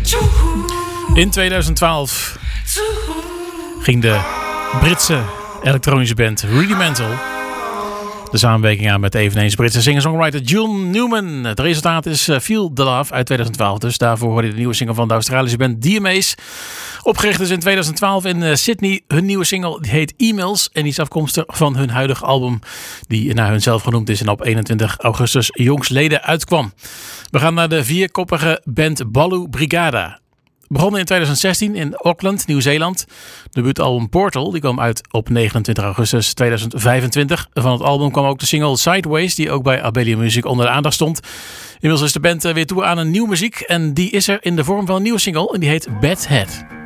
In 2012 ging de Britse elektronische band Rudimental de samenwerking aan met eveneens Britse singer-songwriter John Newman. Het resultaat is Feel the Love uit 2012. Dus daarvoor hoorde je de nieuwe single van de Australische band DMA's. Opgericht is in 2012 in Sydney. Hun nieuwe single die heet E-mails en die is afkomstig van hun huidige album die naar hunzelf genoemd is en op 21 augustus jongstleden uitkwam. We gaan naar de vierkoppige band Baloo Brigada. Begonnen in 2016 in Auckland, Nieuw-Zeeland. Debuutalbum Portal die kwam uit op 29 augustus 2025. Van het album kwam ook de single Sideways, die ook bij Abellio Music onder de aandacht stond. Inmiddels is de band weer toe aan een nieuwe muziek en die is er in de vorm van een nieuwe single en die heet Bad Head.